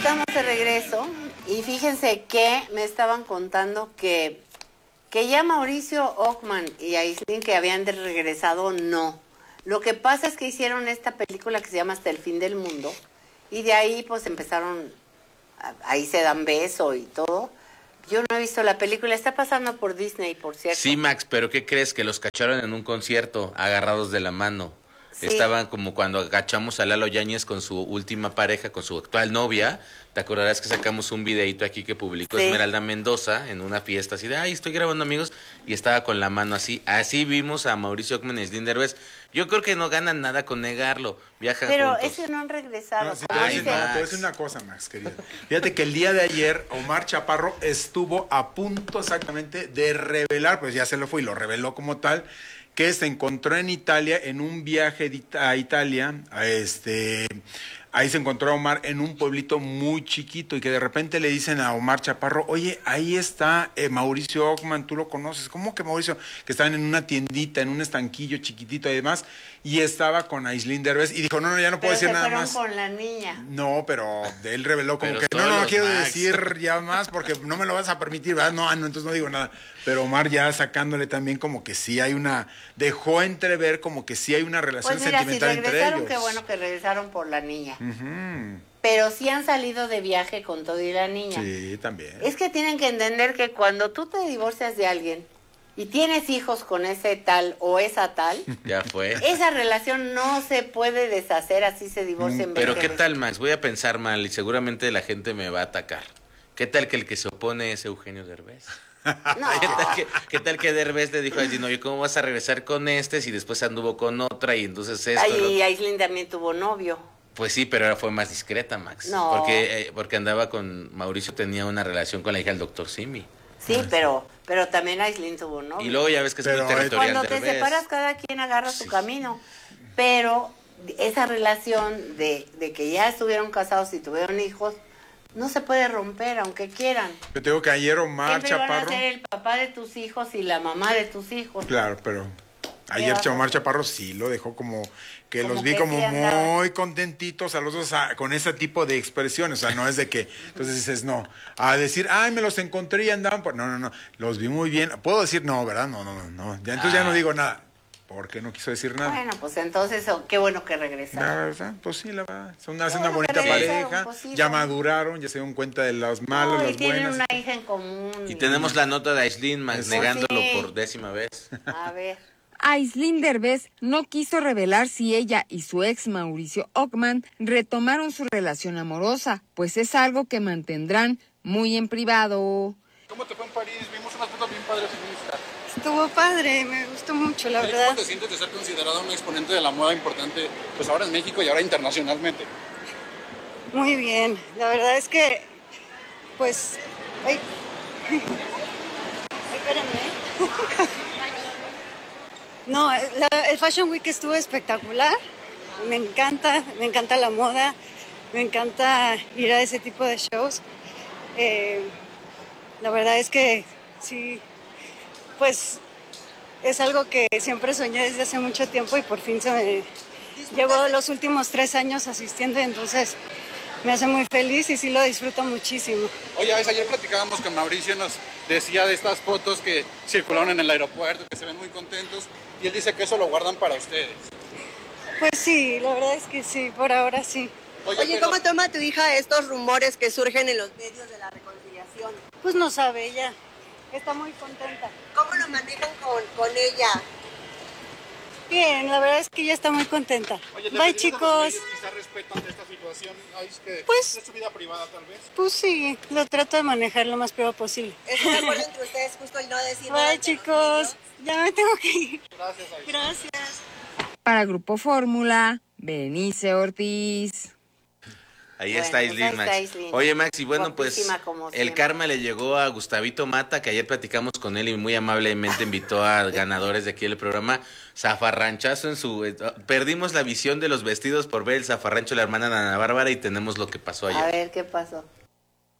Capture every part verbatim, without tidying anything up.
estamos de regreso y fíjense que me estaban contando que, que ya Mauricio Ockman y Aislinn, que habían de regresado, no. Lo que pasa es que hicieron esta película que se llama Hasta el fin del mundo y de ahí pues empezaron, ahí se dan beso y todo. Yo no he visto la película, está pasando por Disney, por cierto. Sí, Max, pero ¿qué crees? Que los cacharon en un concierto, agarrados de la mano. Sí. Estaban como cuando agachamos a Lalo Yáñez con su última pareja, con su actual novia. Te acordarás que sacamos un videito aquí que publicó sí. Esmeralda Mendoza en una fiesta así de, ay, estoy grabando, amigos, y estaba con la mano así. Así vimos a Mauricio Ockman y Aislinn Derbez. Yo creo que no ganan nada con negarlo. Viajan Pero juntos. es que no han regresado. No, sí, te voy a decir, no, te voy a decir una cosa, Max, querido. Fíjate que el día de ayer Omar Chaparro estuvo a punto exactamente de revelar, pues ya se lo fue y lo reveló como tal, que se encontró en Italia, en un viaje a Italia, a este, ahí se encontró a Omar en un pueblito muy chiquito y que de repente le dicen a Omar Chaparro, oye, ahí está eh, Mauricio Ockman, tú lo conoces. ¿Cómo que Mauricio? Que estaban en una tiendita, en un estanquillo chiquitito y demás, y estaba con Aislinn Derbez y dijo, no, no, ya no puedo pero decir nada más. con la niña. No, pero él reveló como pero que, no, no, no quiero Max. decir ya más porque no me lo vas a permitir, ¿verdad? No, no, entonces no digo nada. Pero Omar ya sacándole también como que sí hay una, dejó entrever como que sí hay una relación pues mira, sentimental si entre ellos. Qué bueno que regresaron por la niña. Uh-huh. Pero sí han salido de viaje con todo y la niña. Sí, también. Es que tienen que entender que cuando tú te divorcias de alguien y tienes hijos con ese tal o esa tal, ya fue. Esa relación no se puede deshacer, así se divorcian. Pero ¿qué tal, Max? Voy a pensar mal y seguramente la gente me va a atacar. ¿Qué tal que el que se opone es Eugenio Derbez? No. ¿Qué tal que, qué tal que Derbez le dijo a Aislinn, oye, ¿cómo vas a regresar con este si después anduvo con otra y entonces esto? Ay, lo... Aislinn también tuvo novio. Pues sí, pero ahora fue más discreta, Max. No. Porque, eh, porque andaba con Mauricio, tenía una relación con la hija del doctor Simi. Sí, pero pero también Aislinn tuvo novio. Y luego ya ves que es pero muy territorial. Cuando te Derbez. separas, cada quien agarra sí. su camino. Pero esa relación de, de que ya estuvieron casados y tuvieron hijos, no se puede romper, aunque quieran. Yo te digo que ayer Omar Siempre Chaparro... van a ser el papá de tus hijos y la mamá de tus hijos. Claro, pero ayer Omar Chaparro sí lo dejó como que como los vi que como sí andaba. muy contentitos a los dos a, con ese tipo de expresiones. O sea, no es de que, entonces dices, no, a decir, ay, me los encontré y andaban por... No, no, no, los vi muy bien. ¿Puedo decir no, verdad? No, no, no, no. Ya, entonces ah. ya no digo nada. Porque no quiso decir nada. Bueno, pues entonces, oh, qué bueno que regresaron. La verdad, pues sí, la verdad. Son una, una bueno bonita pareja, pues sí, ya no. maduraron, ya se dieron cuenta de las malas, no, y las tienen buenas. una hija en común. Y, y tenemos la nota de Aislinn, Max, negándolo sí. por décima vez. A ver. Aislinn Derbez no quiso revelar si ella y su ex Mauricio Ockman retomaron su relación amorosa, pues es algo que mantendrán muy en privado. ¿Cómo te fue en París? Vimos unas fotos bien padres en Insta. Estuvo padre, me gustó mucho, la verdad. ¿Cómo te sientes de ser considerado un exponente de la moda importante, pues ahora en México y ahora internacionalmente? Muy bien, la verdad es que, pues, ay, ay, espérenme. No, la, el Fashion Week estuvo espectacular, me encanta, me encanta la moda, me encanta ir a ese tipo de shows. Eh, la verdad es que sí, pues es algo que siempre soñé desde hace mucho tiempo y por fin se me llevo los últimos tres años asistiendo, entonces me hace muy feliz y sí lo disfruto muchísimo. Oye, ayer platicábamos con Mauricio, nos decía de estas fotos que circularon en el aeropuerto, que se ven muy contentos, y él dice que eso lo guardan para ustedes. Pues sí, la verdad es que sí, por ahora sí. Oye, Oye pero... ¿cómo toma tu hija estos rumores que surgen en los medios de la reconciliación? Pues no sabe ella, está muy contenta. ¿Cómo lo manejan con, con ella? Bien, la verdad es que ella está muy contenta. Oye, bye, chicos. Quizás respetan esta situación, es que pues, es su vida privada tal vez. Pues sí, lo trato de manejar lo más privado posible. Es un acuerdo entre ustedes justo el no decir bye, nada. Chicos, no, ya me tengo que ir. Gracias, Aislinn. Gracias. Para Grupo Fórmula, Berenice Ortiz. Ahí bueno, está Aislinn, pues Max. Aislinn. Oye, Max, y bueno, pues como el siempre. karma le llegó a Gustavito Mata, que ayer platicamos con él y muy amablemente invitó a ganadores de aquí del programa. Zafarranchazo en su... Eh, perdimos la visión de los vestidos por ver el zafarrancho de la hermana Ana Bárbara y tenemos lo que pasó ayer. A ver, ¿qué pasó?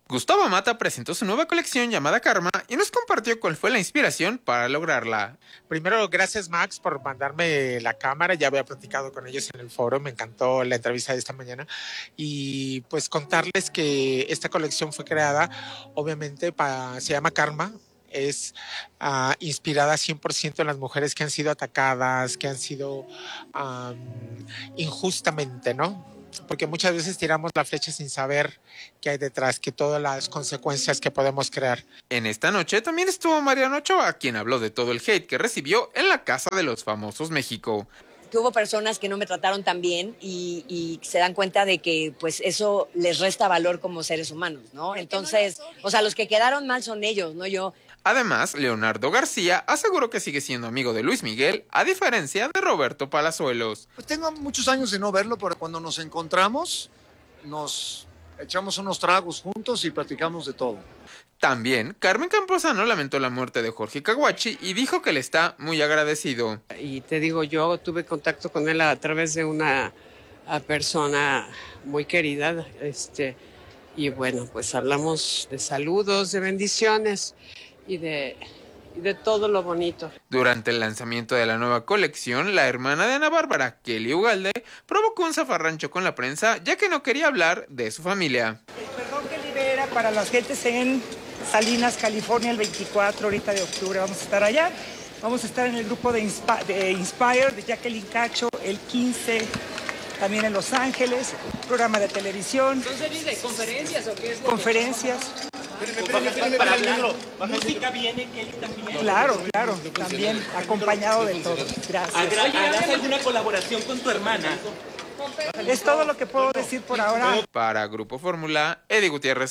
Gustavo Mata presentó su nueva colección llamada Karma y nos compartió cuál fue la inspiración para lograrla. Primero, gracias Max por mandarme la cámara, ya había platicado con ellos en el foro, me encantó la entrevista de esta mañana y pues contarles que esta colección fue creada, obviamente para, se llama Karma, es uh, inspirada cien por ciento en las mujeres que han sido atacadas, que han sido um, injustamente, ¿no? Porque muchas veces tiramos la flecha sin saber qué hay detrás, que todas las consecuencias que podemos crear. En esta noche también estuvo Mariano Ochoa, quien habló de todo el hate que recibió en la Casa de los Famosos México. Que hubo personas que no me trataron tan bien y, y se dan cuenta de que pues eso les resta valor como seres humanos, ¿no? Entonces, o sea, los que quedaron mal son ellos, no yo. Además, Leonardo García aseguró que sigue siendo amigo de Luis Miguel, a diferencia de Roberto Palazuelos. Pues tengo muchos años de no verlo, pero cuando nos encontramos, nos echamos unos tragos juntos y platicamos de todo. También, Carmen Camposano lamentó la muerte de Jorge Caguachi y dijo que le está muy agradecido. Y te digo, yo tuve contacto con él a través de una persona muy querida, este, y bueno, pues hablamos de saludos, de bendiciones y de, y de todo lo bonito. Durante el lanzamiento de la nueva colección, la hermana de Ana Bárbara, Kelly Ugalde, provocó un zafarrancho con la prensa, ya que no quería hablar de su familia. El perdón que libera para las gentes en Salinas, California, el veinticuatro ahorita de octubre vamos a estar allá. Vamos a estar en el grupo de, Inspi- de Inspire, de Jacqueline Cacho, el quince, también en Los Ángeles, programa de televisión. ¿Son series de conferencias o qué es? Conferencias. Para hablarlo. ¿Música viene, Kelly, también? Claro, claro, también acompañado de todo. Gracias. ¿Harás alguna colaboración con tu hermana? Es todo lo que puedo decir por ahora. Para Grupo Fórmula, Eddie Gutiérrez.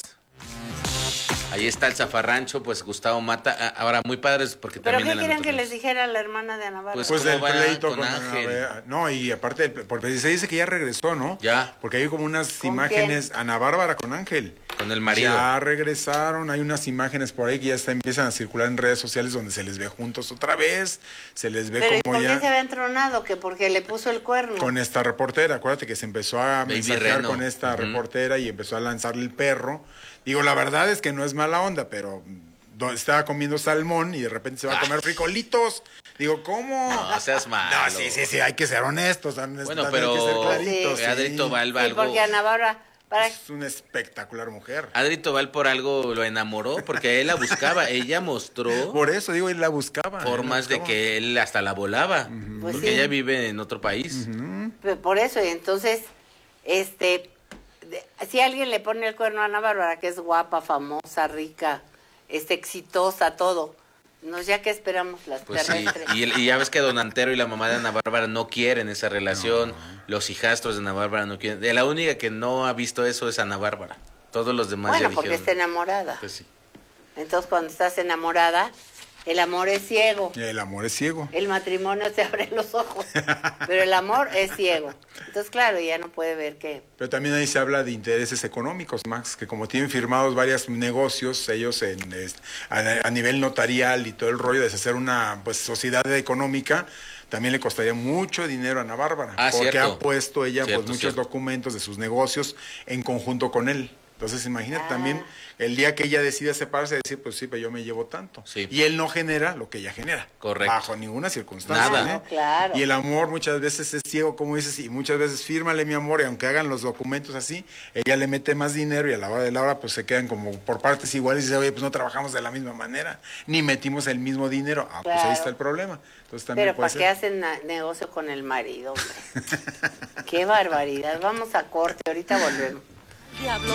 Ahí está el zafarrancho, pues Gustavo Mata. Ahora, muy padres porque ¿Pero también... qué querían que les dijera la hermana de Ana Bárbara? Pues, Pues ¿cómo el va pleito con con Ángel? Ana- No, y aparte, porque se dice que ya regresó, ¿no? Ya. Porque hay como unas ¿Con imágenes, Ana Bárbara con Ángel. Con el marido. Ya regresaron, hay unas imágenes por ahí que ya está, empiezan a circular en redes sociales donde se les ve juntos otra vez, se les ve ¿Pero y como por ya... qué se habían tronado? Que porque le puso el cuerno. Con esta reportera, acuérdate que se empezó a Baby mensajear Reno. con esta Ujú. reportera y empezó a lanzarle el perro. Digo, la verdad es que no es mala onda, pero do- estaba comiendo salmón y de repente se va a comer frijolitos. Digo, ¿cómo? No, seas malo. No, sí, sí, sí, hay que ser honestos. Bueno, también pero hay que ser claritos. Sí. sí. Adri Tobal va Sí, algo... porque Ana Bárbara... Para... Es una espectacular mujer. Adri Tobal por algo lo enamoró, porque él la buscaba. Ella mostró Por eso, digo, él la buscaba. formas él la de buscaba. que él hasta la volaba. Pues Porque sí. ella vive en otro país. P- Por eso, y entonces, este, de- si alguien le pone el cuerno a Ana Bárbara, que es guapa, famosa, rica, este, exitosa, todo, no, ya que esperamos las Pues sí, terrestres. y, el- y ya ves que Don Antero y la mamá de Ana Bárbara no quieren esa relación, los hijastros de Ana Bárbara no quieren. De la única que no ha visto eso es Ana Bárbara. Todos los demás Bueno, ya porque dijeron. está enamorada. Pues sí. Entonces, cuando estás enamorada, el amor es ciego. El amor es ciego. El matrimonio te abre los ojos, pero el amor es ciego. Entonces, claro, ya no puede ver que... Pero también ahí se habla de intereses económicos, Max, que como tienen firmados varios negocios, ellos en, es- a, a nivel notarial y todo el rollo de hacer una pues sociedad económica, también le costaría mucho dinero a Ana Bárbara, Ah, porque cierto. ha puesto ella Cierto, pues muchos cierto. documentos de sus negocios en conjunto con él. Entonces, imagínate Ah. también el día que ella decida separarse, decir, pues sí, pero yo me llevo tanto. Sí. Y él no genera lo que ella genera. Correcto. Bajo ninguna circunstancia. Nada. ¿eh? No, claro. Y el amor muchas veces es ciego, como dices, y muchas veces fírmale mi amor, y aunque hagan los documentos así, ella le mete más dinero y a la hora de la hora pues se quedan como por partes iguales y dice, oye, pues no trabajamos de la misma manera, ni metimos el mismo dinero. Ah, pues ahí Claro. está el problema. Entonces también Pero puede ¿para qué ser. hacen na- negocio con el marido, hombre? Qué barbaridad. Vamos a corte, ahorita volvemos. Diablo.